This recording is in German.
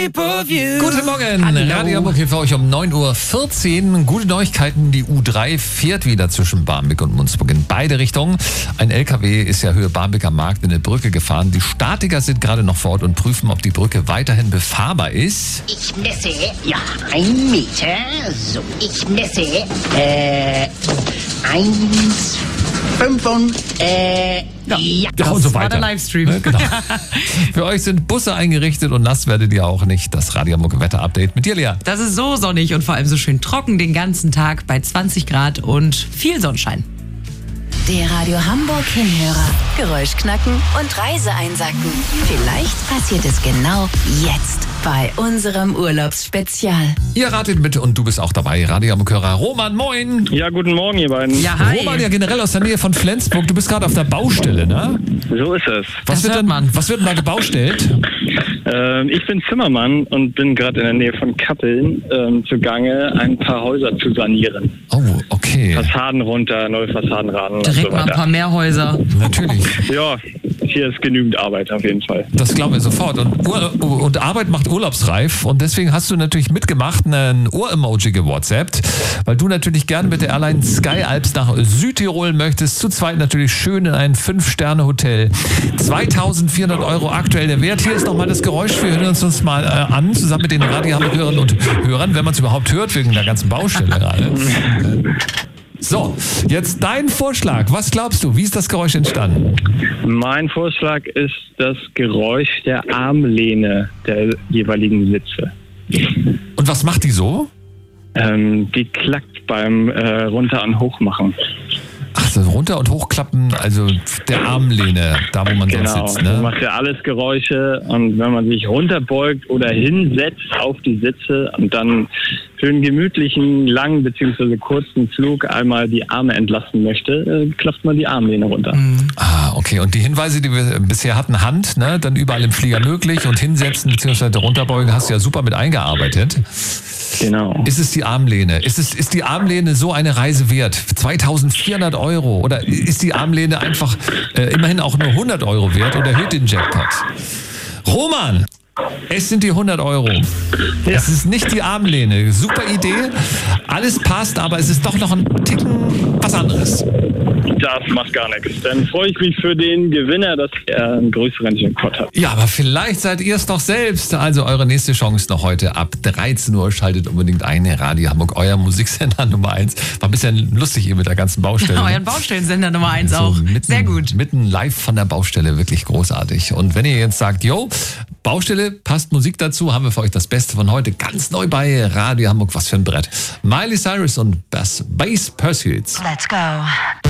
shape of you. Guten Morgen, Radio Hamburg hier für euch um 9.14 Uhr. Gute Neuigkeiten, die U3 fährt wieder zwischen Barmbek und Munzburg in beide Richtungen. Ein LKW ist ja Höhe Barmbeker Markt in eine Brücke gefahren. Die Statiker sind gerade noch vor Ort und prüfen, ob die Brücke weiterhin befahrbar ist. Ich messe, 1 Meter, so, ich messe, 1,5 und, ja. Ja, und so War der weiter. Livestream. Ne, genau. Für euch sind Busse eingerichtet und nass werdet ihr auch nicht. Das Radio Hamburg Wetter-Update mit dir, Lea. Das ist so sonnig und vor allem so schön trocken den ganzen Tag bei 20 Grad und viel Sonnenschein. Der Radio Hamburg Hinhörer. Geräusch knacken und Reise einsacken. Vielleicht passiert es genau jetzt bei unserem Urlaubsspezial. Ihr ratet mit und du bist auch dabei. Radio Hamburg-Hörer Roman, moin. Ja, guten Morgen, ihr beiden. Ja, hi. Roman, ja generell aus der Nähe von Flensburg. Du bist gerade auf der Baustelle, ne? So ist es. Was wird hört denn, man. was wird denn da gebaustellt? Ich bin Zimmermann und bin gerade in der Nähe von Kappeln zugange, ein paar Häuser zu sanieren. Oh, okay. Fassaden runter, neue Fassaden ran und Direkt so mal ein weiter. paar mehr Häuser. Natürlich. Ja, hier ist genügend Arbeit auf jeden Fall. Das glauben wir sofort. Und Arbeit macht urlaubsreif. Und deswegen hast du natürlich mitgemacht, ein Ohr-Emoji gewhatsappt, weil du natürlich gerne mit der Airline Sky Alps nach Südtirol möchtest. Zu zweit natürlich schön in ein 5-Sterne-Hotel. 2.400 € aktuell der Wert. Hier ist nochmal das Geräusch. Wir hören uns mal an, zusammen mit den Radio Hamburg-Hörern und Hörern, wenn man es überhaupt hört, wegen der ganzen Baustelle gerade. So, jetzt dein Vorschlag. Was glaubst du? Wie ist das Geräusch entstanden? Mein Vorschlag ist das Geräusch der Armlehne der jeweiligen Sitze. Und was macht die so? Die klackt beim Runter- und Hochmachen. Ach, so runter- und hochklappen, also der Armlehne, da wo man Genau, sonst sitzt, das ne? macht ja alles Geräusche und wenn man sich runterbeugt oder hinsetzt auf die Sitze und dann für einen gemütlichen, langen bzw. kurzen Flug einmal die Arme entlasten möchte, klappt man die Armlehne runter. Ah, okay. Und die Hinweise, die wir bisher hatten, Hand, ne, dann überall im Flieger möglich und hinsetzen bzw. runterbeugen, hast du ja super mit eingearbeitet. Genau. Ist es die Armlehne? Ist die Armlehne so eine Reise wert? 2.400 € oder ist die Armlehne einfach immerhin auch nur 100 € wert und erhöht den Jackpot? Roman! Es sind die 100 €. Ja. Es ist nicht die Armlehne. Super Idee. Alles passt, aber es ist doch noch ein Ticken was anderes. Das macht gar nichts. Dann freue ich mich für den Gewinner, dass er einen größeren Jackpot hat. Ja, aber vielleicht seid ihr es doch selbst. Also eure nächste Chance noch heute ab 13 Uhr. Schaltet unbedingt ein. Radio Hamburg, euer Musiksender Nummer 1. War ein bisschen lustig hier mit der ganzen Baustelle. Euren Baustellensender Nummer 1 So auch. mitten, Sehr gut. Mitten live von der Baustelle, wirklich großartig. Und wenn ihr jetzt sagt, yo, Baustelle, passt Musik dazu, haben wir für euch das Beste von heute. Ganz neu bei Radio Hamburg, was für ein Brett. Miley Cyrus und Bass Pursuits. Let's go.